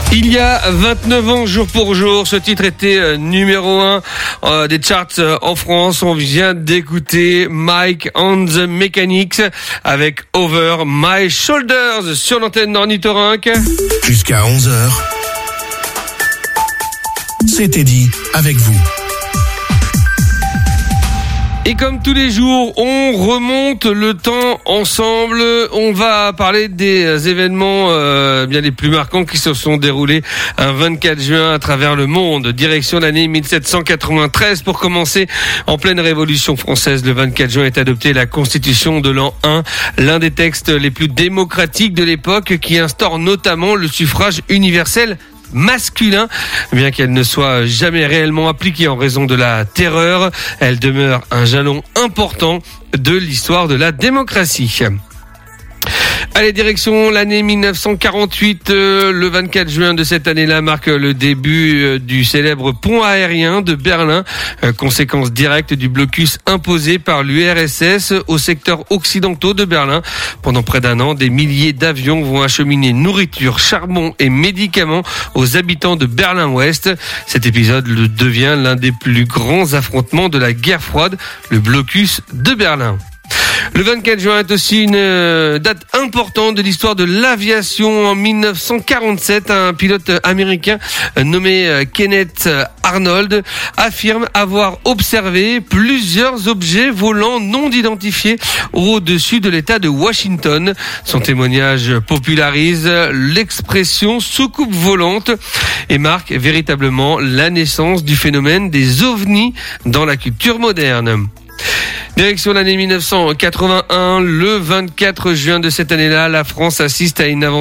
Il y a 29 ans, jour pour jour, ce titre était numéro 1 des charts en France. On vient d'écouter Mike and the Mechanics avec Over My Shoulders sur l'antenne d'Ornithorynque. Jusqu'à 11h. C'était dit avec vous. Et comme tous les jours, on remonte le temps ensemble. On va parler des événements bien les plus marquants qui se sont déroulés un 24 juin à travers le monde. Direction l'année 1793 pour commencer. En pleine Révolution française, le 24 juin est adoptée la Constitution de l'an 1, l'un des textes les plus démocratiques de l'époque qui instaure notamment le suffrage universel masculin, bien qu'elle ne soit jamais réellement appliquée en raison de la terreur, elle demeure un jalon important de l'histoire de la démocratie. Allez, direction l'année 1948, le 24 juin de cette année-là marque le début du célèbre pont aérien de Berlin, conséquence directe du blocus imposé par l'URSS aux secteurs occidentaux de Berlin. Pendant près d'un an, des milliers d'avions vont acheminer nourriture, charbon et médicaments aux habitants de Berlin-Ouest. Cet épisode devient l'un des plus grands affrontements de la guerre froide, le blocus de Berlin. Le 24 juin est aussi une date importante de l'histoire de l'aviation. En 1947, un pilote américain nommé Kenneth Arnold affirme avoir observé plusieurs objets volants non identifiés au-dessus de l'État de Washington. Son témoignage popularise l'expression soucoupe volante et marque véritablement la naissance du phénomène des ovnis dans la culture moderne. Direction l'année 1981, le 24 juin de cette année-là, la France assiste à une avancée